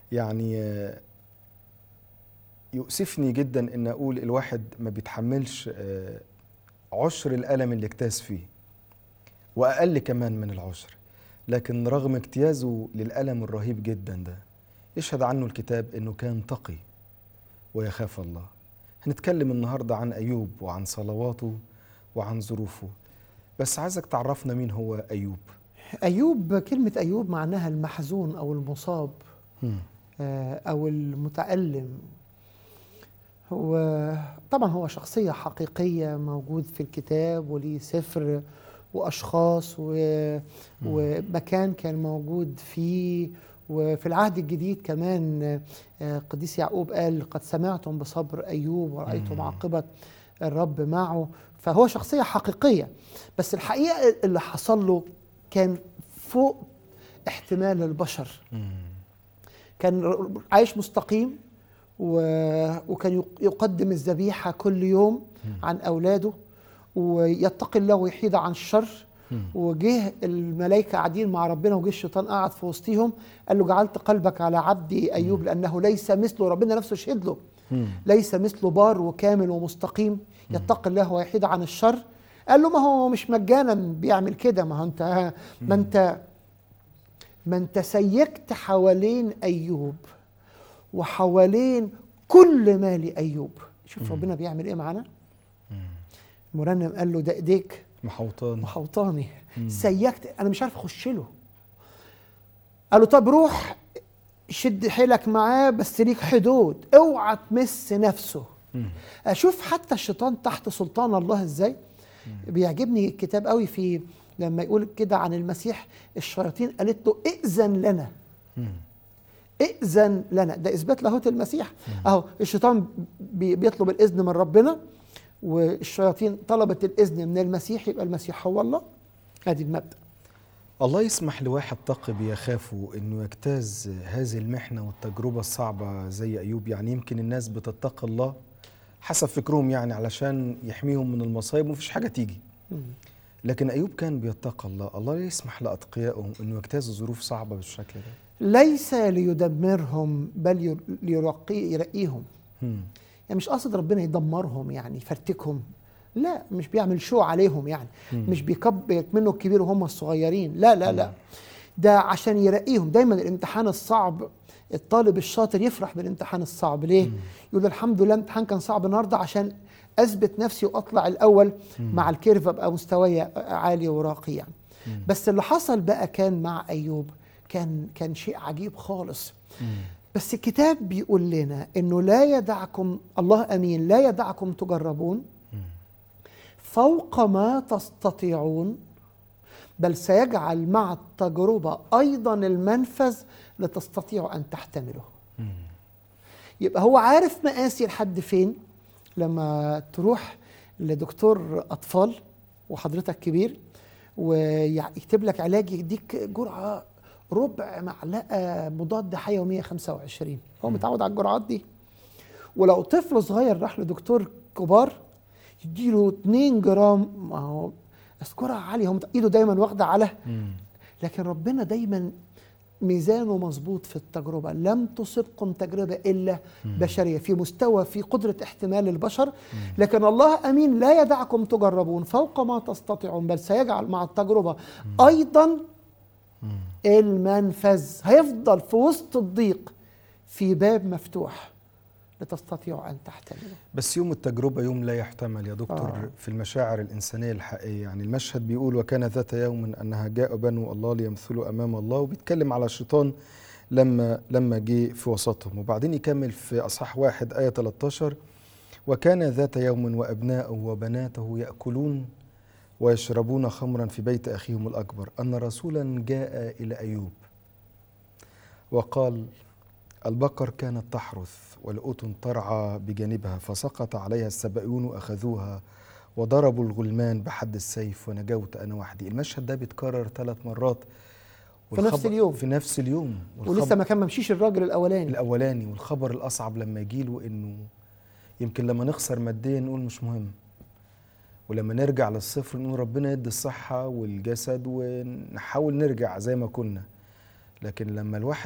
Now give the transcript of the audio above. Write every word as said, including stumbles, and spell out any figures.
يعني يؤسفني جدا ان اقول الواحد ما بيتحملش عشر الألم اللي اجتاز فيه واقل كمان من العشر، لكن رغم اجتيازه للألم الرهيب جدا ده يشهد عنه الكتاب انه كان تقي ويخاف الله. هنتكلم النهارده عن ايوب وعن صلواته وعن ظروفه، بس عايزك تعرفنا مين هو ايوب. أيوب، كلمة أيوب معناها المحزون أو المصاب هم. أو المتألم. هو طبعا هو شخصية حقيقية موجود في الكتاب، وليه سفر وأشخاص و... ومكان كان موجود فيه. وفي العهد الجديد كمان قديس يعقوب قال: قد سمعتم بصبر أيوب ورأيتم عاقبة الرب معه. فهو شخصية حقيقية، بس الحقيقة اللي حصل له كان فوق احتمال البشر. كان عايش مستقيم، وكان يقدم الذبيحة كل يوم عن أولاده، ويتقي الله ويحيد عن الشر. وجه الملائكة قاعدين مع ربنا، وجه الشيطان قاعد في وسطهم قال له: جعلت قلبك على عبدي أيوب لأنه ليس مثله. ربنا نفسه شهد له: ليس مثله بار وكامل ومستقيم يتقي الله ويحيد عن الشر. قال له: ما هو مش مجانا بيعمل كده، ما هو انت ما انت ما انت سيكت حوالين أيوب وحوالين كل ما لأيوب. شوف ربنا بيعمل ايه معانا. مرنم قال له: ده ايديك محوطاني محوطاني سيكت، انا مش عارف اخش له. قال له: طب روح شد حيلك معاه، بس ليك حدود، اوعى تمس نفسه. اشوف حتى الشيطان تحت سلطان الله ازاي. بيعجبني الكتاب قوي في لما يقول كده عن المسيح: الشياطين قالت له: ائذن لنا. ائذن لنا، ده اثبات لاهوت المسيح. اهو الشيطان بيطلب الاذن من ربنا، والشياطين طلبت الاذن من المسيح، يبقى المسيح هو الله. ادي المبدأ. الله يسمح لواحد تقي بيخافه انه يجتاز هذه المحنه والتجربه الصعبه زي ايوب. يعني يمكن الناس بتتقي الله حسب فكرهم، يعني علشان يحميهم من المصايب ومفيش حاجه تيجي. لكن ايوب كان بيتقي الله. الله يسمح لاتقيائهم انه يجتازوا ظروف صعبه بالشكل ده، ليس ليدمرهم بل ليرقي يرقيهم. يعني مش قصد ربنا يدمرهم يعني يفرتكهم، لا، مش بيعمل شو عليهم يعني. مم. مش بيكب منه الكبير وهم الصغيرين، لا لا لا، ده عشان يرقيهم. دايما الامتحان الصعب الطالب الشاطر يفرح بالامتحان الصعب. ليه؟ مم. يقول الحمد لله الامتحان كان صعب النهارده عشان اثبت نفسي واطلع الاول. مم. مع الكيرف ابقى مستواي عالي وراقي يعني. مم. بس اللي حصل بقى كان مع ايوب كان كان شيء عجيب خالص. مم. بس الكتاب بيقول لنا انه لا يدعكم، الله امين، لا يدعكم تجربون فوق ما تستطيعون، بل سيجعل مع التجربة ايضا المنفذ لتستطيعوا ان تحتملوا. يبقى هو عارف مقاسي لحد فين. لما تروح لدكتور اطفال وحضرتك كبير ويكتب لك علاج، يديك جرعة ربع معلقة مضاد حيوي مية وخمسة وعشرين، هو متعود على الجرعات دي. ولو طفل صغير راح لدكتور كبار يديله اتنين جرام، ما هو الجرعة عالية، هم ايده دايما واخدة على. لكن ربنا دايما ميزانه مظبوط في التجربة. لم تصبكم تجربة إلا بشرية، في مستوى في قدرة احتمال البشر. لكن الله أمين لا يدعكم تجربون فوق ما تستطيعون، بل سيجعل مع التجربة أيضا المنفذ. هيفضل في وسط الضيق في باب مفتوح لتستطيعوا أن تحتملوا. بس يوم التجربة يوم لا يحتمل يا دكتور. آه. في المشاعر الإنسانية الحقيقية، يعني المشهد بيقول: وكان ذات يوم أنها جاء بنو الله ليمثلوا أمام الله، وبيتكلم على الشيطان لما لما جه في وسطهم. وبعدين يكمل في أصحاح واحد آية ثلاثة عشر: وكان ذات يوم وأبناؤه وبناته يأكلون ويشربون خمرا في بيت أخيهم الأكبر، أن رسولا جاء إلى أيوب وقال: البقر كانت تحرث والأتن ترعى بجانبها، فسقط عليها السبعون وأخذوها وضربوا الغلمان بحد السيف ونجوت أنا وحدي. المشهد ده بيتكرر ثلاث مرات في نفس اليوم في نفس اليوم ولسه ما كان ممشيش الراجل الأولاني الأولاني والخبر الأصعب لما يجيله إنه يمكن لما نخسر ماديا نقول مش مهم، ولما نرجع للصفر نقول ربنا يدي الصحة والجسد ونحاول نرجع زي ما كنا. لكن لما الواحد